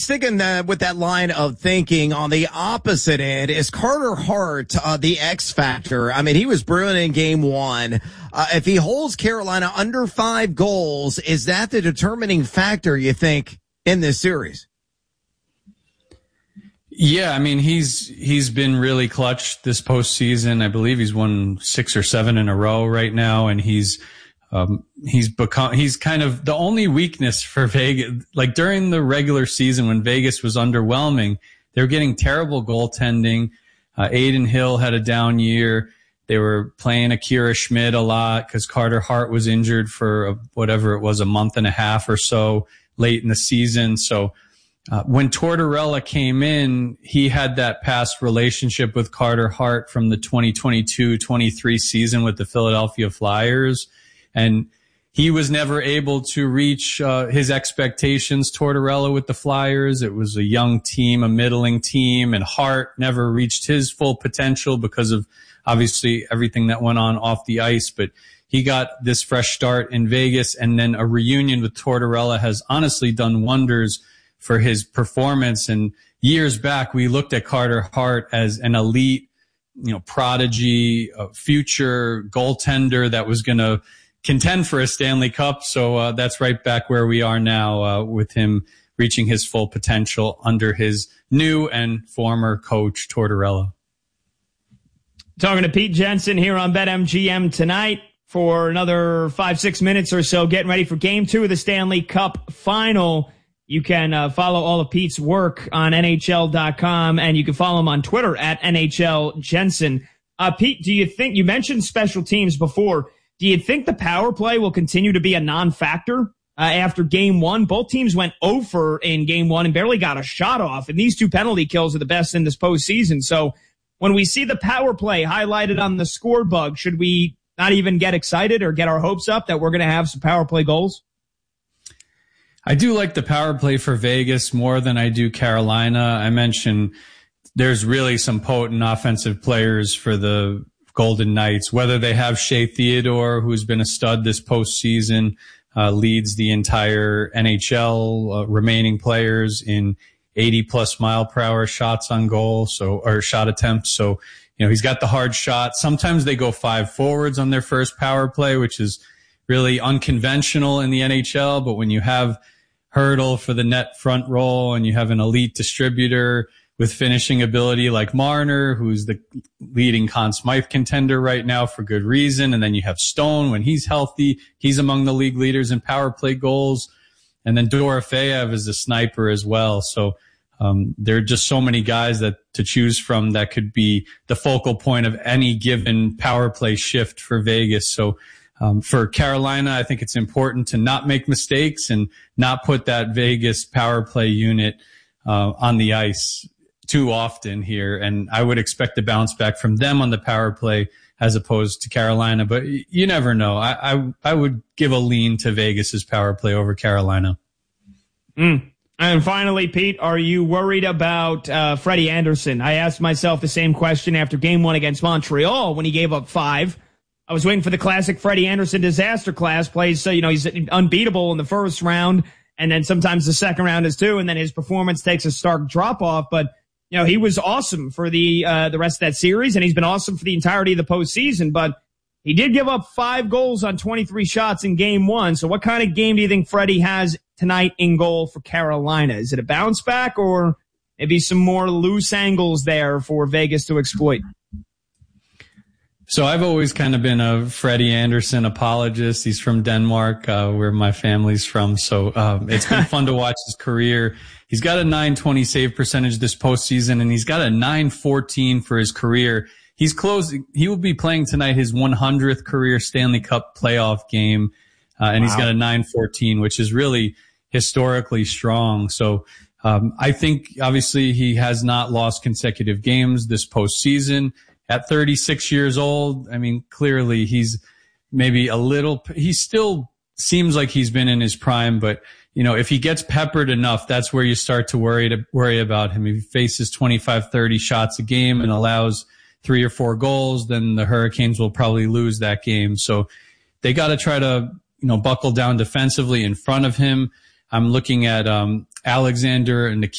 sticking with that line of thinking on the opposite end, is Carter Hart the X factor? I mean, he was brilliant in game one. If he holds Carolina under 5 goals, is that the determining factor, you think, in this series? Yeah, I mean, he's been really clutch this postseason. I believe he's won 6 or 7 in a row right now, and he's kind of the only weakness for Vegas. Like during the regular season when Vegas was underwhelming, they were getting terrible goaltending. Adin Hill had a down year. They were playing Akira Schmid a lot because Carter Hart was injured for whatever it was, a month and a half or so late in the season. So when Tortorella came in, he had that past relationship with Carter Hart from the 2022-23 season with the Philadelphia Flyers. And he was never able to reach his expectations, Tortorella, with the Flyers. It was a young team, a middling team, and Hart never reached his full potential because of obviously everything that went on off the ice. But he got this fresh start in Vegas, and then a reunion with Tortorella has honestly done wonders for his performance. And years back, we looked at Carter Hart as an elite, prodigy, future goaltender that was going to contend for a Stanley Cup. So that's right back where we are now with him reaching his full potential under his new and former coach, Tortorella. Talking to Pete Jensen here on BetMGM tonight for another 5-6 minutes or so, getting ready for Game 2 of the Stanley Cup Final. You can follow all of Pete's work on NHL.com, and you can follow him on Twitter at NHL Jensen. Pete, do you think, you mentioned special teams before, do you think the power play will continue to be a non-factor after Game 1? Both teams went 0 in Game 1 and barely got a shot off, and these 2 penalty kills are the best in this postseason. So when we see the power play highlighted on the score bug, should we not even get excited or get our hopes up that we're going to have some power play goals? I do like the power play for Vegas more than I do Carolina. I mentioned there's really some potent offensive players for the Golden Knights, whether they have Shea Theodore, who's been a stud this postseason, leads the entire NHL remaining players in 80-plus mile-per-hour shots on goal, or shot attempts. So, he's got the hard shot. Sometimes they go 5 forwards on their first power play, which is really unconventional in the NHL. But when you have Hurdle for the net front roll and you have an elite distributor with finishing ability like Marner, who's the leading Conn Smythe contender right now for good reason, and then you have Stone when he's healthy, he's among the league leaders in power play goals, and then Dorofeyev is a sniper as well. So there are just so many guys that to choose from that could be the focal point of any given power play shift for Vegas. So for Carolina, I think it's important to not make mistakes and not put that Vegas power play unit on the ice too often here. And I would expect a bounce back from them on the power play as opposed to Carolina. But you never know. I would give a lean to Vegas's power play over Carolina. And finally, Pete, are you worried about Freddie Anderson? I asked myself the same question after Game 1 against Montreal when he gave up 5. I was waiting for the classic Freddie Anderson disaster class plays. So, he's unbeatable in the first round, and then sometimes the second round is too, and then his performance takes a stark drop off. But, he was awesome for the rest of that series, and he's been awesome for the entirety of the postseason. But he did give up 5 goals on 23 shots in Game 1. So what kind of game do you think Freddie has tonight in goal for Carolina? Is it a bounce back or maybe some more loose angles there for Vegas to exploit? So I've always kind of been a Freddie Anderson apologist. He's from Denmark, where my family's from. So it's been fun to watch his career. He's got a .920 save percentage this postseason, and he's got a .914 for his career. He's closing. He will be playing tonight his 100th career Stanley Cup playoff game, and He's got a .914, which is really historically strong. So I think obviously he has not lost consecutive games this postseason. At 36 years old, I mean, clearly he's maybe he still seems like he's been in his prime, but, if he gets peppered enough, that's where you start to worry about him. If he faces 25, 30 shots a game and allows 3 or 4 goals, then the Hurricanes will probably lose that game. So they got to try to, buckle down defensively in front of him. I'm looking at Alexander and